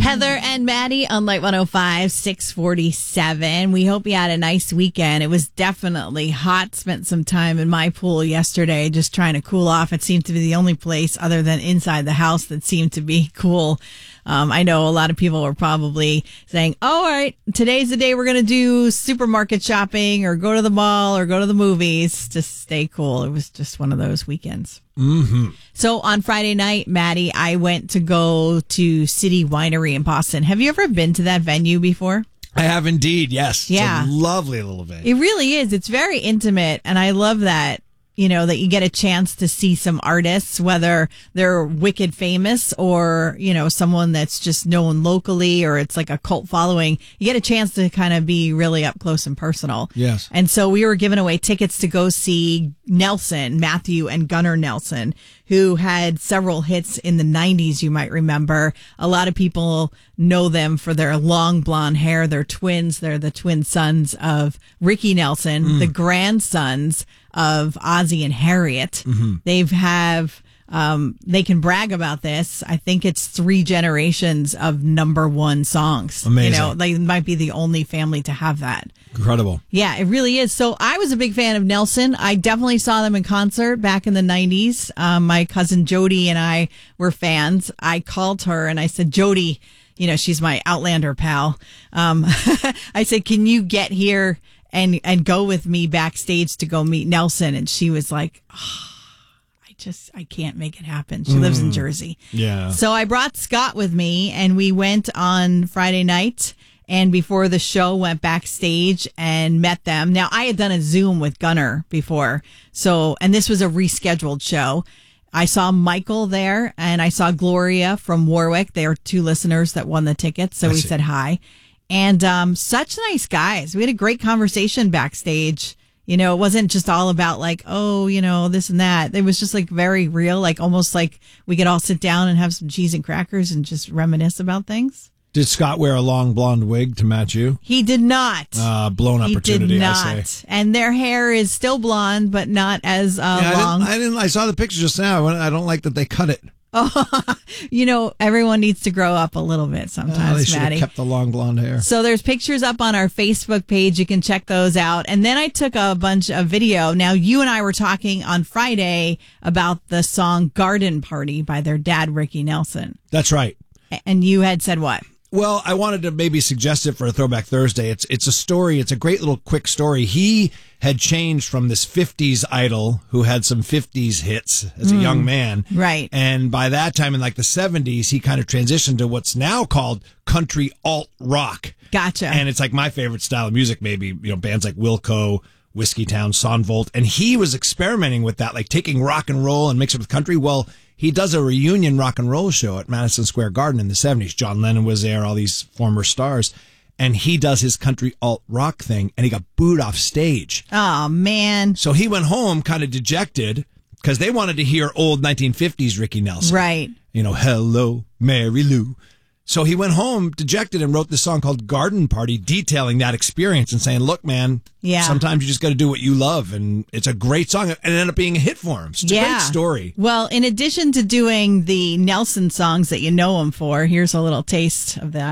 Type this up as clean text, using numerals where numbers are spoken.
Heather and Maddie on Light 105, 647. We hope you had a nice weekend. It was definitely hot. Spent some time in my pool yesterday just trying to cool off. It seemed to be the only place other than inside the house that seemed to be cool. I know a lot of people were probably saying, oh, all right, today's the day we're going to do supermarket shopping or go to the mall or go to the movies to stay cool. It was just one of those weekends. Mm-hmm. So on Friday night, Maddie, I went to go to City Winery in Boston. Have you ever been to that venue before? I have indeed, yes. Yeah. It's a lovely little venue. It really is. It's very intimate, and I love that. You know, that you get a chance to see some artists, whether they're wicked famous or, you know, someone that's just known locally or it's like a cult following. You get a chance to kind of be really up close and personal. Yes. And so we were giving away tickets to go see Nelson, Matthew and Gunnar Nelson, who had several hits in the 90s, you might remember. A lot of people know them for their long blonde hair. They're twins. They're the twin sons of Ricky Nelson, the grandsons of Ozzie and Harriet. Mm-hmm. They can brag about this. I think it's 3 generations of #1 songs. Amazing. You know, they might be the only family to have that. Incredible. Yeah, it really is. So I was a big fan of Nelson. I definitely saw them in concert back in the 90s. My cousin Jody and I were fans. I called her and I said, Jody, you know, she's my Outlander pal. I said, can you get here and go with me backstage to go meet Nelson? And she was like, I can't make it happen. She lives in Jersey. Yeah. So I brought Scott with me and we went on Friday night and before the show went backstage and met them. Now I had done a Zoom with Gunnar before. And this was a rescheduled show. I saw Michael there and I saw Gloria from Warwick. They are 2 listeners that won the tickets. So we said hi. And such nice guys. We had a great conversation backstage. You know, it wasn't just all about like, oh, you know, this and that. It was just like very real, like almost like we could all sit down and have some cheese and crackers and just reminisce about things. Did Scott wear a long blonde wig to match you? He did not. Blown opportunity, He did not. I say. And their hair is still blonde, but not as long. I saw the picture just now. I don't like that they cut it. Oh, you know, everyone needs to grow up a little bit sometimes, they should Maddie. have kept the long blonde hair. So there's pictures up on our Facebook page. You can check those out. And then I took a bunch of video. Now, you and I were talking on Friday about the song Garden Party by their dad, Ricky Nelson. That's right. And you had said what? Well, I wanted to maybe suggest it for a Throwback Thursday. It's a story. It's a great little quick story. He had changed from this 50s idol who had some 50s hits as a young man. Right. And by that time in like the 70s, he kind of transitioned to what's now called country alt rock. Gotcha. And it's like my favorite style of music, maybe, you know, bands like Wilco, Whiskey Town, Sonvolt. And he was experimenting with that, like taking rock and roll and mix it with country. Well, he does a reunion rock and roll show at Madison Square Garden in the 70s. John Lennon was there, all these former stars. And he does his country alt rock thing, and he got booed off stage. Oh, man. So he went home kind of dejected because they wanted to hear old 1950s Ricky Nelson. Right. You know, Hello, Mary Lou. So he went home dejected and wrote this song called Garden Party, detailing that experience and saying, look, man, sometimes you just got to do what you love. And it's a great song. And it ended up being a hit for him. So it's a great story. Well, in addition to doing the Nelson songs that you know him for, here's a little taste of that.